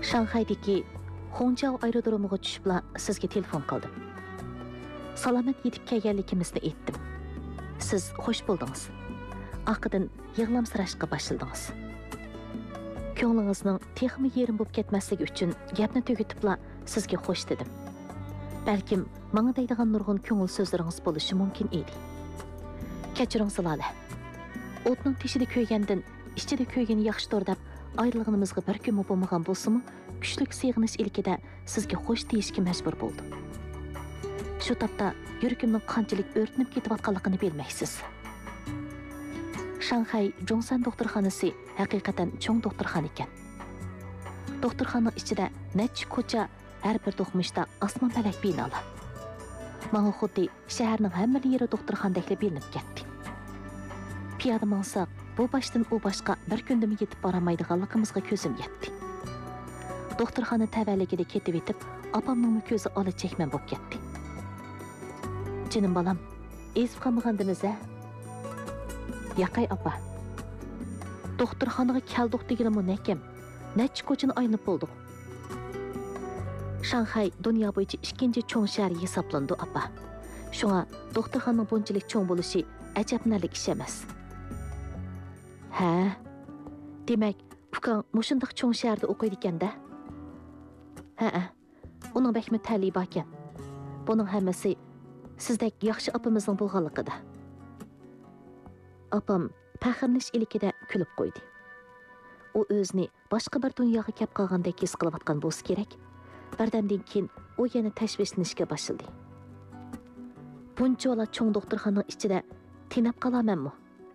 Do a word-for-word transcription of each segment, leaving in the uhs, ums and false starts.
Шанхайдagi Hongjiao aerodromiga tushibla sizga telefon qildim. Salomat yetib kelganligimizni aytdim. Siz xush bo'ldingiz. Aqıdan yig'lamsirashga boshladingiz. Ko'nglingizning texmi yerim bo'lib ketmasligi uchun gapni tugitibla sizga xush dedim. Balkim menga deydigan nurg'un ko'ngil so'zlaringiz bo'lishi mumkin edi. Kechiring Zilala. O'tning teshida ko'ygandan ichida ko'ygani yaxshidir deb ayrılığımızga bir kun bo'lmagan bo'lsa-mu, kuchlik sig'inish ilkida sizga xush deyishga majbur bo'ldim. Shu topda yuragimning qanchalik o'rtinib ketayotganligini bilmaysiz. Shanxay Zhongsan doktorxonasi haqiqatan cho'ng doktorxona ekan. Doktorxonaning ichida necha ko'cha, har bir do'qmishda osmon falak binolar. Menga xuddi shaharning hamma yeri doktorxonadek bilinib ketdi. Piyoda mansaq bu başdan o başqa bir kundimi yetib baramaydiganligimizga ko'zim yetdi. Doktorxona tavalligida ketib etib, opamning ko'zi ola chekman bo'lib ketdi. Jinim balam, ezib qolmagandimiz-a? Yaqay opa. Doktorxonaga keldik deganimni nakam, necha ko'chani aylanib bo'ldik. Shanxay dunyo bo'yicha ikkinchi cho'ng shahar hisoblandi opa. Shunga doktorxonaning bunchalik cho'ng bo'lishi ajablanarli ish emas. Ha, demak, ukang mushundaq cho'ng shaharda o'qiydi ekanda? Ha-a, uning bakmi ta'lim ekan. Buning hammasi sizdek yaxshi opamizning bo'lganligida. Opam faxrlanish ilkida kulib qo'ydi. U o'zini boshqa bir dunyoga kelib qolgandek his qilayotgan bo'lsa kerak. Birdamdan keyin u yana tashvishlanishga boshladi. Buncha cho'ng doktorxonaning ichida tinab qolamanmi?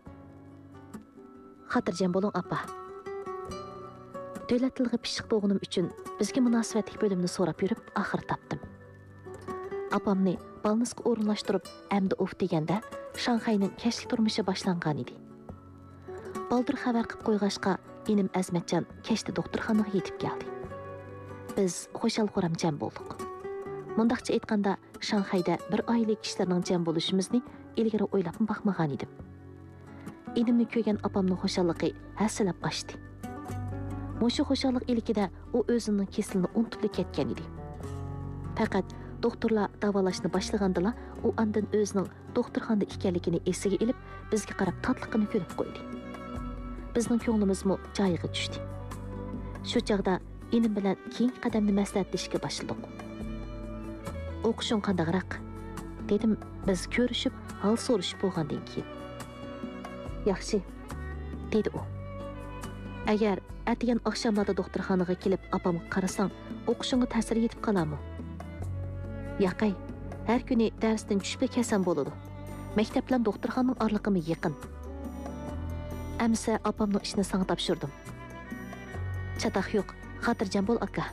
Xotirjam bo'ling opa. Davlat tiliga pishiq bo'lganim uchun bizga munosabatli bo'limni so'rab yurib, oxir topdim. Opamni balnisga o'rinlashtirib, amdi of deganda Shanxayning kashlik turmushi boshlangan edi. Baldir xabar qilib qo'yg'ashqa, inim Azmatjon kashda doktorxonaga yetib keldi. Biz xo'shal-xuram jam bo'ldik. Mundaqcha aytganda, Shanxayda bir oila kishilarning jam bo'lishimizni ilgari o'ylab baxmagan edim. Inimni ko'rgan opamning xo'shalligi hasilab oshdi. Mushu xo'shallik ilkida u o'zining kesilini unutib ketgan edi. Faqat doktorlar davolashni boshlagandala, u andan o'zining doktorxonada ekanligini esiga ilib, bizga qarab tatliqini ko'rib qo'ydi. Bizning ko'nglimizmi joyiga tushdi. Shu chaqda inim bilan keyingi qadamni maslahatlashishga boshladik. O'qishing qandaqroq? Dedim biz ko'rishib, hol so'rashib bo'lgandan keyin. Yaxshi, dedi u. Agar atigan oqshomlarda doktorxonaga kelib opamga qarasang, o'qishingga ta'sir yetib qolarmi? Yaqay, har kuni darsdan tushib kelsam bo'ladi. Maktab bilan doktorxonaning orliqimi yaqin. Amsa opamning ishini senga topshirdim. Chataq yo'q, xotirjam bo'l aka.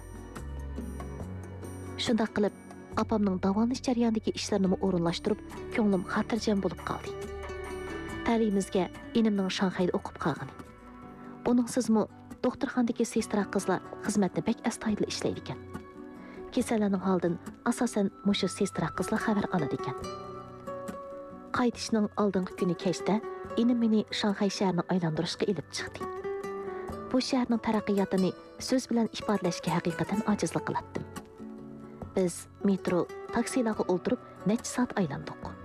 Shunday qilib, opamning davolanish jarayonidagi ishlarini o'rinlashtirib, ko'nglim xotirjam bo'lib qoldi. Ta'limimizga inimning Shanxayda o'qib qolgani. Uning sizmi doktorxonadagi sestra qizlar xizmatni bek astoydil ishlaydi ekan. Kasallarning holdan asosan mushu sestra qizlar xabar oladi ekan. Qaytishning oldingi kuni kechda inim meni Shanxay shahrini aylantirishga ilib chiqdi. Bu shaharning taraqqiyotini so'z bilan ifodalashga haqiqatan ojizlik qilatdim. Biz metro, taksilarga o'ltirib necha soat aylandik.